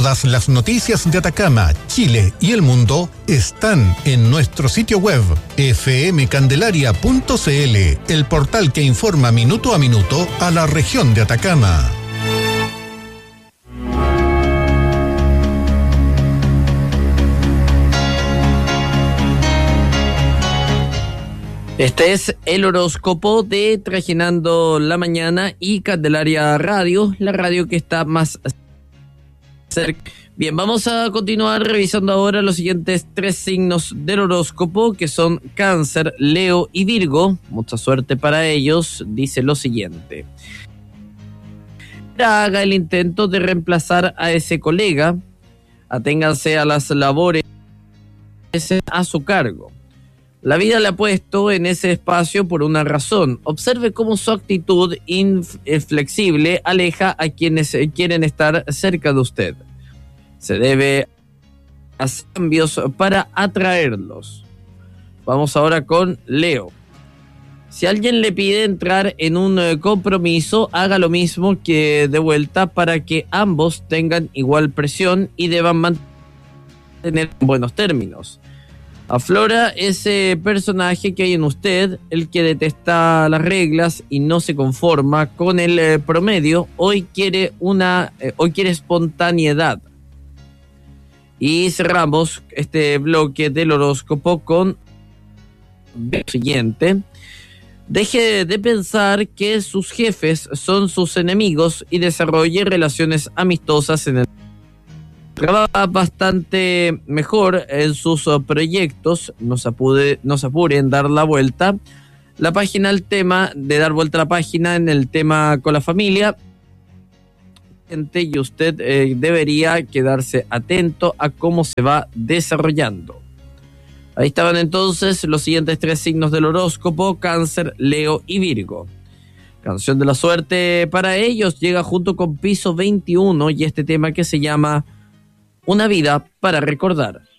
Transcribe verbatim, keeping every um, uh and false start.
Todas las noticias de Atacama, Chile y el mundo están en nuestro sitio web efe eme candelaria punto ce ele, el portal que informa minuto a minuto a la región de Atacama. Este es el horóscopo de Trajinando la Mañana y Candelaria Radio, la radio que está más cerca. Bien, vamos a continuar revisando ahora los siguientes tres signos del horóscopo, que son Cáncer, Leo y Virgo. Mucha suerte para ellos. Dice lo siguiente: haga el intento de reemplazar a ese colega, aténganse a las labores a su cargo. La vida le ha puesto en ese espacio por una razón. Observe cómo su actitud inflexible aleja a quienes quieren estar cerca de usted. Se debe hacer cambios para atraerlos. Vamos ahora con Leo. Si alguien le pide entrar en un compromiso, haga lo mismo que de vuelta para que ambos tengan igual presión y deban mantener buenos términos. Aflora ese personaje que hay en usted, el que detesta las reglas y no se conforma con el eh, promedio. Hoy quiere una, eh, hoy quiere espontaneidad. Y cerramos este bloque del horóscopo con lo siguiente: deje de pensar que sus jefes son sus enemigos y desarrolle relaciones amistosas en el trabaja bastante mejor en sus uh, proyectos. No se, apure, no se apure en dar la vuelta la página al tema de dar vuelta a la página en el tema con la familia, y usted eh, debería quedarse atento a cómo se va desarrollando. Ahí estaban entonces los siguientes tres signos del horóscopo: Cáncer, Leo y Virgo. Canción de la suerte para ellos llega junto con Piso veintiuno y este tema que se llama Una vida para recordar.